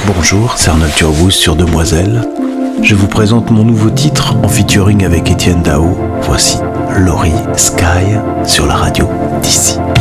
Bonjour, c'est Arnold Turbouz sur Demoiselle. Je vous présente mon nouveau titre en featuring avec Etienne Dao. Voici Laurie Sky sur la radio d'ici.